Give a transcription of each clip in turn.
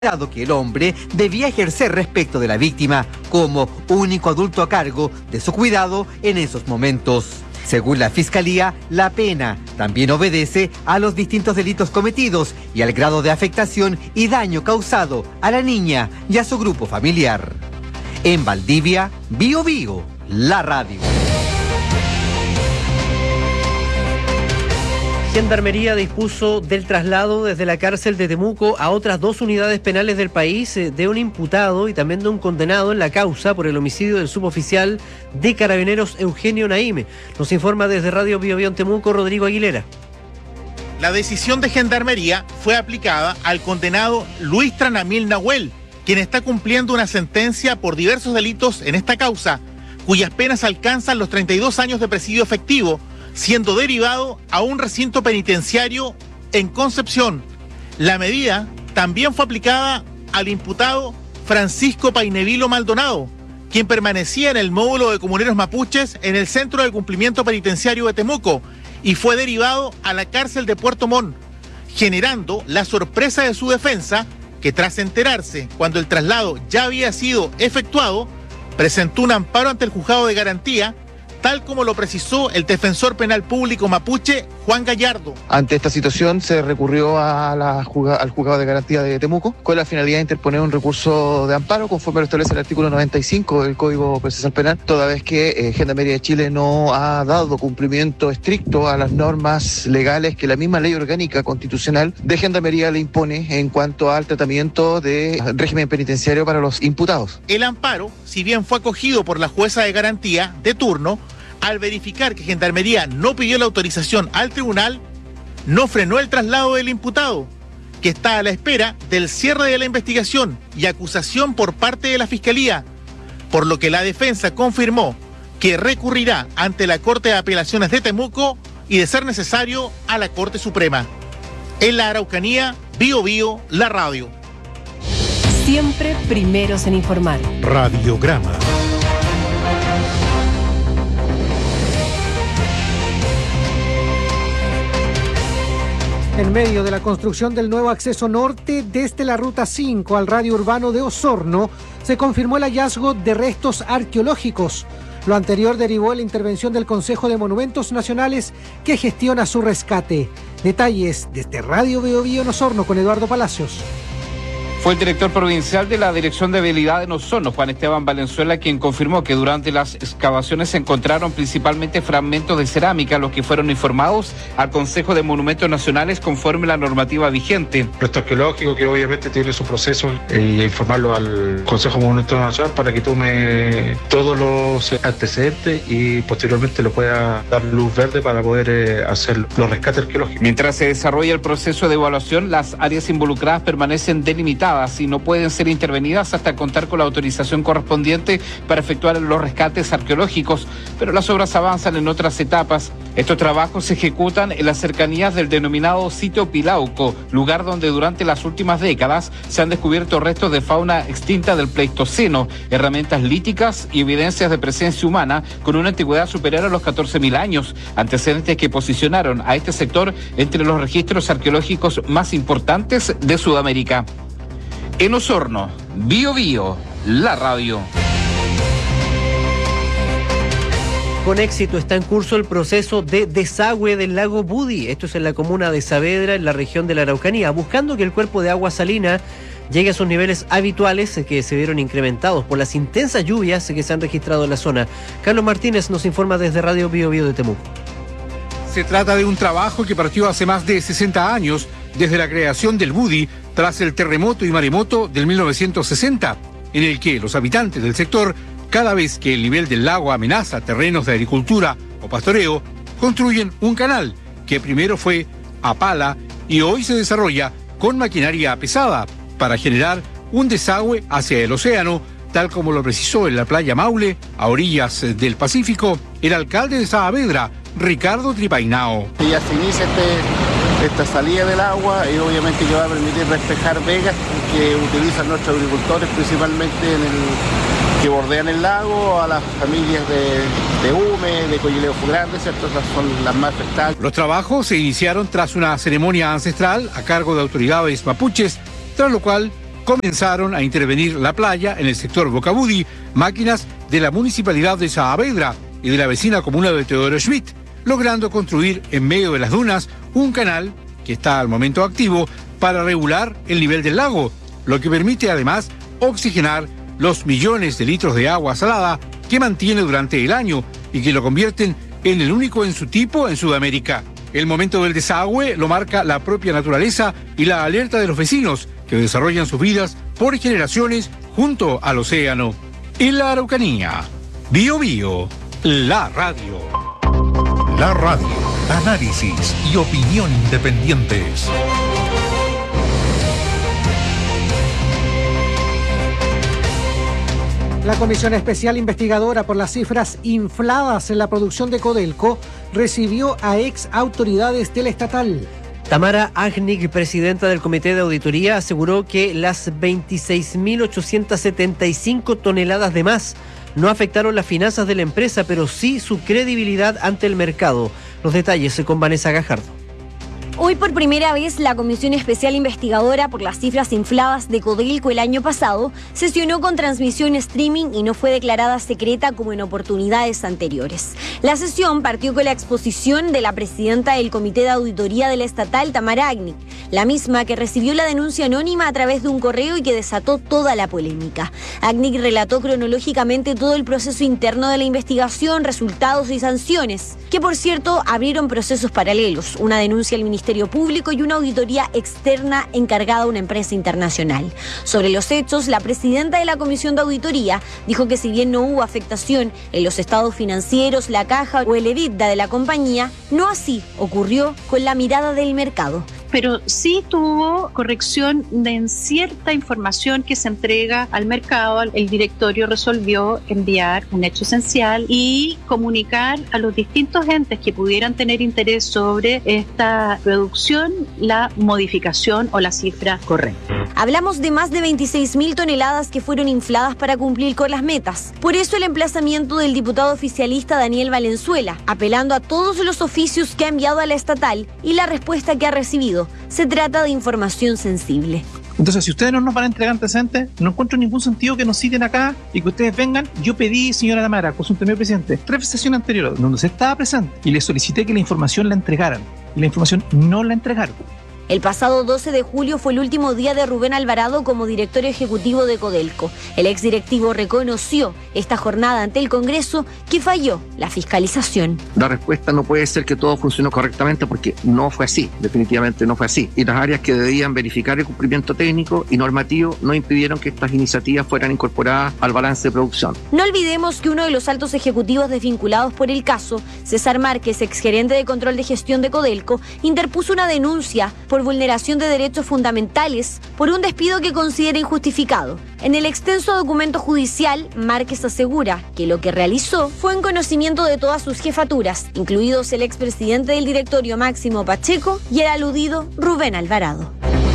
dado que el hombre debía ejercer respecto de la víctima como único adulto a cargo de su cuidado en esos momentos. Según la Fiscalía, la pena también obedece a los distintos delitos cometidos y al grado de afectación y daño causado a la niña y a su grupo familiar. En Valdivia, Bío Bío, la radio. Gendarmería dispuso del traslado desde la cárcel de Temuco a otras 2 unidades penales del país de un imputado y también de un condenado en la causa por el homicidio del suboficial de Carabineros Eugenio Naime. Nos informa desde Radio Bío Bío en Temuco, Rodrigo Aguilera. La decisión de Gendarmería fue aplicada al condenado Luis Tranamil Nahuel, quien está cumpliendo una sentencia por diversos delitos en esta causa, cuyas penas alcanzan los 32 años de presidio efectivo, siendo derivado a un recinto penitenciario en Concepción. La medida también fue aplicada al imputado Francisco Painevilo Maldonado, quien permanecía en el módulo de comuneros mapuches en el Centro de Cumplimiento Penitenciario de Temuco y fue derivado a la cárcel de Puerto Montt, generando la sorpresa de su defensa, que tras enterarse cuando el traslado ya había sido efectuado, presentó un amparo ante el juzgado de garantía, tal como lo precisó el defensor penal público mapuche, Juan Gallardo. Ante esta situación se recurrió al juzgado de garantía de Temuco con la finalidad de interponer un recurso de amparo conforme lo establece el artículo 95 del Código Procesal Penal, toda vez que Gendarmería de Chile no ha dado cumplimiento estricto a las normas legales que la misma ley orgánica constitucional de Gendarmería le impone en cuanto al tratamiento de régimen penitenciario para los imputados. El amparo, si bien fue acogido por la jueza de garantía de turno, al verificar que Gendarmería no pidió la autorización al tribunal, no frenó el traslado del imputado, que está a la espera del cierre de la investigación y acusación por parte de la Fiscalía, por lo que la defensa confirmó que recurrirá ante la Corte de Apelaciones de Temuco y, de ser necesario, a la Corte Suprema. En la Araucanía, Bío Bío, la radio. Siempre primeros en informar. Radiograma. En medio de la construcción del nuevo acceso norte desde la Ruta 5 al radio urbano de Osorno, se confirmó el hallazgo de restos arqueológicos. Lo anterior derivó de la intervención del Consejo de Monumentos Nacionales que gestiona su rescate. Detalles desde Radio Bío Bío en Osorno con Eduardo Palacios. Fue el director provincial de la Dirección de Vialidad en Osorno, Juan Esteban Valenzuela, quien confirmó que durante las excavaciones se encontraron principalmente fragmentos de cerámica, los que fueron informados al Consejo de Monumentos Nacionales conforme la normativa vigente. Resto arqueológico que obviamente tiene su proceso y informarlo al Consejo de Monumentos Nacionales para que tome todos los antecedentes y posteriormente lo pueda dar luz verde para poder hacer los rescates arqueológicos. Mientras se desarrolla el proceso de evaluación, las áreas involucradas permanecen delimitadas y no pueden ser intervenidas hasta contar con la autorización correspondiente para efectuar los rescates arqueológicos, pero las obras avanzan en otras etapas. Estos trabajos se ejecutan en las cercanías del denominado sitio Pilauco, lugar donde durante las últimas décadas se han descubierto restos de fauna extinta del Pleistoceno, herramientas líticas y evidencias de presencia humana con una antigüedad superior a los 14.000 años, antecedentes que posicionaron a este sector entre los registros arqueológicos más importantes de Sudamérica. En Osorno, Bío Bío, la radio. Con éxito está en curso el proceso de desagüe del lago Budi. Esto es en la comuna de Saavedra, en la región de la Araucanía, buscando que el cuerpo de agua salina llegue a sus niveles habituales que se vieron incrementados por las intensas lluvias que se han registrado en la zona. Carlos Martínez nos informa desde Radio Bío Bío de Temuco. Se trata de un trabajo que partió hace más de 60 años, desde la creación del Budi, tras el terremoto y maremoto del 1960, en el que los habitantes del sector, cada vez que el nivel del lago amenaza terrenos de agricultura o pastoreo, construyen un canal que primero fue a pala y hoy se desarrolla con maquinaria pesada para generar un desagüe hacia el océano, tal como lo precisó en la playa Maule, a orillas del Pacífico, el alcalde de Saavedra, Ricardo Tripainao. Ya se inicia esta salida del agua y obviamente que va a permitir despejar vegas que utilizan nuestros agricultores principalmente que bordean el lago, a las familias de Ume, de Coyileo Grande, ¿cierto? Estas son las más afectadas. Los trabajos se iniciaron tras una ceremonia ancestral a cargo de autoridades mapuches, tras lo cual comenzaron a intervenir la playa en el sector Bocabudi, máquinas de la Municipalidad de Saavedra y de la vecina comuna de Teodoro Schmidt, logrando construir en medio de las dunas un canal que está al momento activo para regular el nivel del lago, lo que permite además oxigenar los millones de litros de agua salada que mantiene durante el año y que lo convierten en el único en su tipo en Sudamérica. El momento del desagüe lo marca la propia naturaleza y la alerta de los vecinos que desarrollan sus vidas por generaciones junto al océano. En la Araucanía, Bío Bío, la radio. La radio, análisis y opinión independientes. La Comisión Especial Investigadora por las cifras infladas en la producción de Codelco recibió a ex autoridades del estatal. Tamara Agnic, presidenta del Comité de Auditoría, aseguró que las 26.875 toneladas de más no afectaron las finanzas de la empresa, pero sí su credibilidad ante el mercado. Los detalles con Vanessa Gajardo. Hoy por primera vez la Comisión Especial Investigadora por las cifras infladas de Codelco el año pasado sesionó con transmisión streaming y no fue declarada secreta como en oportunidades anteriores. La sesión partió con la exposición de la presidenta del Comité de Auditoría de la estatal, Tamara Agnic, la misma que recibió la denuncia anónima a través de un correo y que desató toda la polémica. Agnic relató cronológicamente todo el proceso interno de la investigación, resultados y sanciones, que por cierto abrieron procesos paralelos, una denuncia al Ministerio Público y una auditoría externa encargada a una empresa internacional. Sobre los hechos, la presidenta de la Comisión de Auditoría dijo que si bien no hubo afectación en los estados financieros, la caja o el EBITDA de la compañía, no así ocurrió con la mirada del mercado. Pero sí tuvo corrección en cierta información que se entrega al mercado. El directorio resolvió enviar un hecho esencial y comunicar a los distintos entes que pudieran tener interés sobre esta reducción la modificación o la cifra correcta. Hablamos de más de 26.000 toneladas que fueron infladas para cumplir con las metas. Por eso el emplazamiento del diputado oficialista Daniel Valenzuela, apelando a todos los oficios que ha enviado a la estatal y la respuesta que ha recibido. Se trata de información sensible. Entonces, si ustedes no nos van a entregar antecedentes, no encuentro ningún sentido que nos citen acá y que ustedes vengan. Yo pedí, señora Tamara, consúlteme, presidente, 3 sesiones anteriores donde se estaba presente y le solicité que la información la entregaran. Y la información no la entregaron. El pasado 12 de julio fue el último día de Rubén Alvarado como director ejecutivo de Codelco. El exdirectivo reconoció esta jornada ante el Congreso que falló la fiscalización. La respuesta no puede ser que todo funcionó correctamente porque no fue así, definitivamente no fue así. Y las áreas que debían verificar el cumplimiento técnico y normativo no impidieron que estas iniciativas fueran incorporadas al balance de producción. No olvidemos que uno de los altos ejecutivos desvinculados por el caso, César Márquez, exgerente de control de gestión de Codelco, interpuso una denuncia por vulneración de derechos fundamentales por un despido que considera injustificado. En el extenso documento judicial, Márquez asegura que lo que realizó fue en conocimiento de todas sus jefaturas, incluidos el expresidente del directorio Máximo Pacheco y el aludido Rubén Alvarado.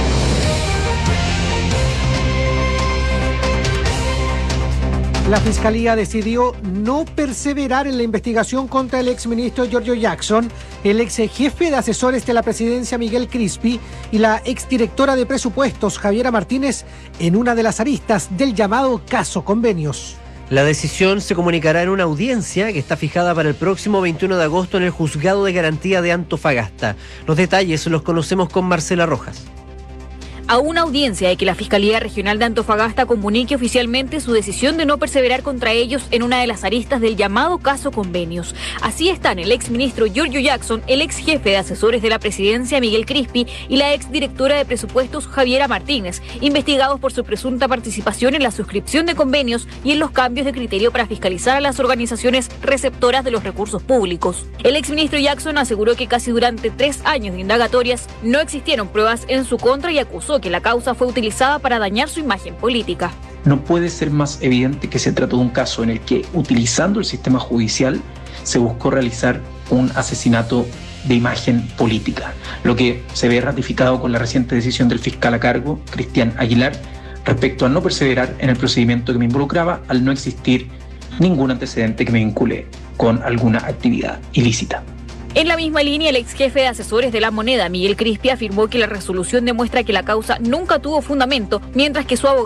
La Fiscalía decidió no perseverar en la investigación contra el exministro Giorgio Jackson, el ex jefe de asesores de la presidencia Miguel Crispi y la exdirectora de presupuestos Javiera Martínez en una de las aristas del llamado caso Convenios. La decisión se comunicará en una audiencia que está fijada para el próximo 21 de agosto en el Juzgado de Garantía de Antofagasta. Los detalles los conocemos con Marcela Rojas. A una audiencia de que la Fiscalía Regional de Antofagasta comunique oficialmente su decisión de no perseverar contra ellos en una de las aristas del llamado caso Convenios. Así están el exministro Giorgio Jackson, el ex jefe de asesores de la presidencia Miguel Crispi y la exdirectora de presupuestos Javiera Martínez, investigados por su presunta participación en la suscripción de convenios y en los cambios de criterio para fiscalizar a las organizaciones receptoras de los recursos públicos. El exministro Jackson aseguró que casi durante 3 años de indagatorias no existieron pruebas en su contra y acusó que la causa fue utilizada para dañar su imagen política. No puede ser más evidente que se trató de un caso en el que, utilizando el sistema judicial, se buscó realizar un asesinato de imagen política, lo que se ve ratificado con la reciente decisión del fiscal a cargo, Cristian Aguilar, respecto a no perseverar en el procedimiento que me involucraba al no existir ningún antecedente que me vincule con alguna actividad ilícita. En la misma línea, el ex jefe de asesores de La Moneda, Miguel Crispi, afirmó que la resolución demuestra que la causa nunca tuvo fundamento, mientras que su abogado